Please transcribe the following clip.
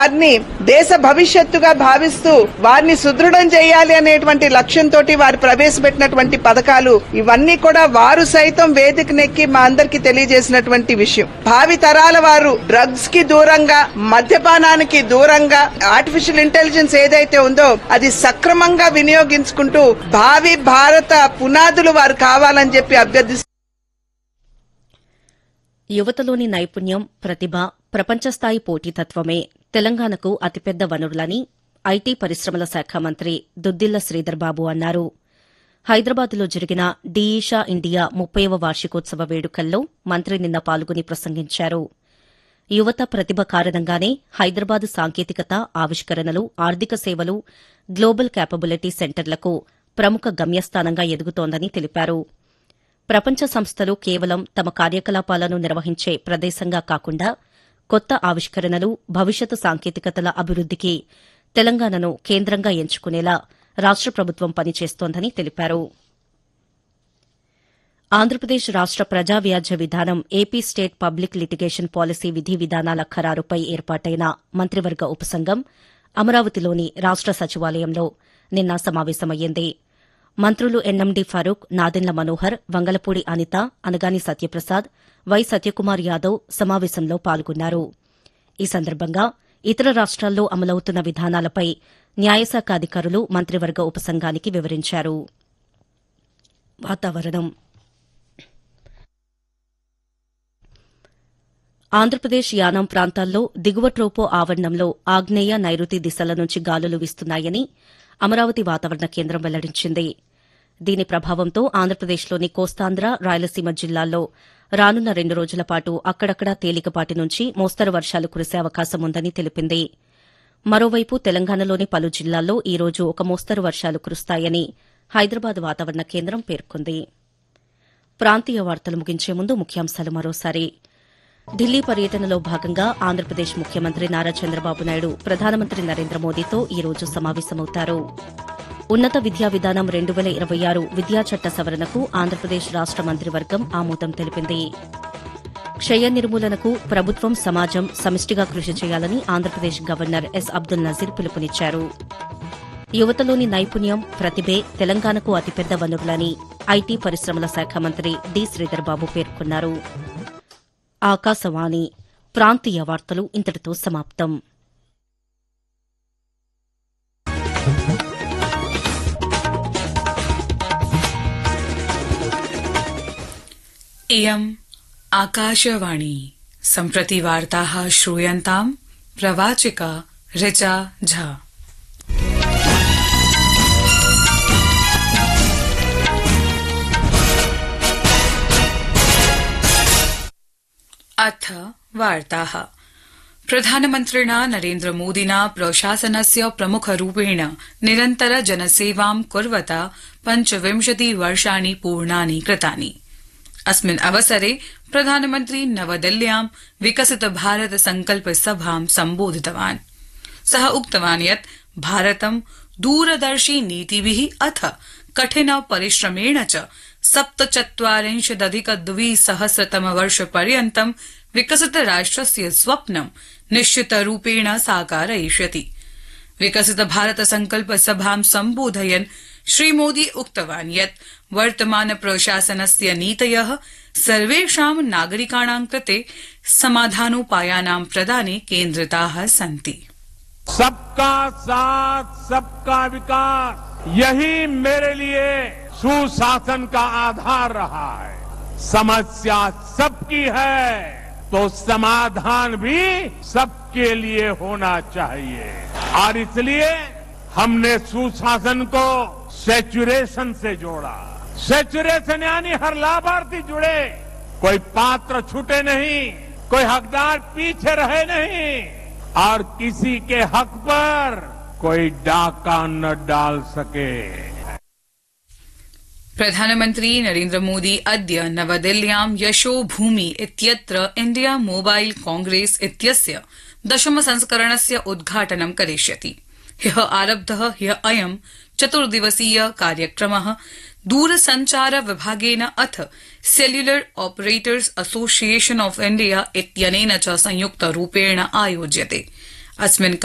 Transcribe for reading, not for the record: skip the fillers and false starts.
వారిని దేశ భవిష్యత్తుగా భావిస్తూ వారిని సుదృఢం చేయాలి అనేటువంటి లక్ష్యంతో వారు ప్రవేశపెట్టినటువంటి పథకాలు ఇవన్నీ కూడా వారు సైతం వేదికనెక్కి మా అందరికి తెలియజేసినటువంటి విషయం. భావి తరాల వారు డ్రగ్స్ కి దూరంగా, మద్యపానానికి దూరంగా ఆర్టిఫిషియల్ ఇంటెలిజెన్స్ ఏదైతే ఉందో అది సక్రమంగా వినియోగించుకుంటూ భావి భారత పునాదులు వారు కావాలని చెప్పి అభ్యర్థిస్తున్నారు. యువతలోని నైపుణ్యం, ప్రతిభ, ప్రపంచస్థాయి పోటీతత్వమే తెలంగాణకు అతిపెద్ద వనరులని ఐటీ పరిశ్రమల శాఖ మంత్రి దుద్దిళ్ల శ్రీధర్ బాబు అన్నారు. హైదరాబాద్లో జరిగిన డీఈషా ఇండియా 30వ వార్షికోత్సవ వేడుకల్లో మంత్రి నిన్న పాల్గొని ప్రసంగించారు. యువత ప్రతిభ కారణంగానే హైదరాబాద్ సాంకేతికత, ఆవిష్కరణలు, ఆర్థిక సేవలు, గ్లోబల్ క్యాపబిలిటీ సెంటర్లకు ప్రముఖ గమ్యస్థానంగా ఎదుగుతోందని తెలిపారు. ప్రపంచ సంస్థలు కేవలం తమ కార్యకలాపాలను నిర్వహించే ప్రదేశంగా కాకుండా కొత్త ఆవిష్కరణలు, భవిష్యత్తు సాంకేతికతల అభివృద్దికి తెలంగాణను కేంద్రంగా ఎంచుకునేలా రాష్ట ప్రభుత్వం పనిచేస్తోందని తెలిపారు. ఆంధ్రప్రదేశ్ రాష్ట ప్రజా వ్యాజ్య విధానం, AP state public litigation policy విధి విధానాల ఖరారుపై ఏర్పాటైన మంత్రివర్గ ఉపసంఘం అమరావతిలోని రాష్ట సచివాలయంలో నిన్న సమావేశమయ్యింది. మంత్రులు ఎన్ఎండి ఫరూక్, నాదెండ్ల మనోహర్, వంగలపూడి అనిత, అనగాని సత్యప్రసాద్, వై సత్యకుమార్ యాదవ్ సమావేశంలో పాల్గొన్నారు. ఈ సందర్భంగా ఇతర రాష్ట్రాల్లో అమలవుతున్న విధానాలపై న్యాయశాఖ అధికారులు మంత్రివర్గ ఉపసంఘానికి వివరించారు. వాతావరణం. ఆంధ్రప్రదేశ్ యానాం ప్రాంతాల్లో దిగువ ట్రోపో ఆవరణంలో ఆగ్నేయ, నైరుతి దిశల నుంచి గాలులు వీస్తున్నాయని అమరావతి వాతావరణ కేంద్రం వెల్లడించింది. దీని ప్రభావంతో ఆంధ్రప్రదేశ్లోని కోస్తాంధ్ర, రాయలసీమ జిల్లాల్లో రానున్న 2 రోజుల పాటు అక్కడక్కడా తేలికపాటి నుంచి మోస్తరు వర్షాలు కురిసే అవకాశం ఉందని తెలిపింది. మరోవైపు తెలంగాణలోని పలు జిల్లాల్లో ఈ రోజు ఒక మోస్తరు వర్షాలు కురుస్తాయని హైదరాబాద్ వాతావరణ కేంద్రం పేర్కొంది. ప్రాంతీయ వార్తలు ముగించే ముందు ముఖ్యాంశాలు మరోసారి. ఢిల్లీ పర్యటనలో భాగంగా ఆంధ్రప్రదేశ్ ముఖ్యమంత్రి నారా చంద్రబాబు నాయుడు ప్రధానమంత్రి నరేంద్ర మోదీతో ఈ రోజు సమావేశమవుతారు. ఉన్నత విద్యా విధానం 2026 విద్యా చట్ట సవరణకు ఆంధ్రప్రదేశ్ రాష్ట మంత్రివర్గం ఆమోదం తెలిపింది. క్షయ నిర్మూలనకు ప్రభుత్వం, సమాజం సమిష్టిగా కృషి చేయాలని ఆంధ్రప్రదేశ్ గవర్నర్ ఎస్ అబ్దుల్ నజీర్ పిలుపునిచ్చారు. యువతలోని నైపుణ్యం, ప్రతిభే తెలంగాణకు అతిపెద్ద వనరులని ఐటీ పరిశ్రమల శాఖ మంత్రి డి శ్రీధర్ బాబు పేర్కొన్నారు. ఆకాశవాణి ప్రాంతీయ వార్తలు ఇంతటితో సమాప్తం. इयम् आकाशवाणी सम्प्रति वार्ताः श्रूयन्ताम् प्रवाचिका ऋचा झा। अथ वार्ताः। प्रधानमन्त्रिणा नरेन्द्र मोदिना प्रशासनस्य प्रमुखरूपेण निरन्तर जनसेवां कुर्वता 25 वर्षाणि पूर्णानि कृतानि। अस्मिन् अवसरे प्रधानमन्त्री नवदिल्ल्यां विकसित भारत संकल्प सभां सम्बोधितवान्। सः उक्तवान् यत् भारतं दूरदर्शी नीतिभिः अथ कठिन परिश्रमेण च 47,200 विकसित राष्ट्रस्य स्वप्नं निश्चितरूपेण साकारयिष्यति। विकसित भारत संकल्प सभां सम्बोधयन् श्रीमोदी उक्तवान् यत् वर्तमान प्रशासनस्य नीतयः सर्वेषां नागरिकाणां कृते समाधानोपायानां प्रदाने केन्द्रिताः सन्ति। सबका साथ, सबका विकास, यही मेरे लिए सुशासन का आधार रहा है। समस्या सबकी है तो समाधान भी सबके लिए होना चाहिए और इसलिए हमने सुशासन को सैचुरेशन से जोड़ा। सैचुरेशन यानी हर लाभार्थी जुड़े, कोई पात्र छूटे नहीं, कोई हकदार पीछे रहे नहीं और किसी के हक पर कोई डाका न डाल सके। प्रधानमन्त्री नरेन्द्र मोदी अद्य नवदिल्ल्यां यशोभूमि इत्यत्र इंडिया मोबाइल कांग्रेस इत्यस्य 10 संस्करणस्य उद्घाटनं करिष्यति। ह्यः आरब्धः अयं 4 दिवसीय कार्यक्रमः दूरसञ्चार विभागेन अथ cellular operators association of India इत्यनेन च संयुक्तरूपेण आयोज्यते। अस्मिन्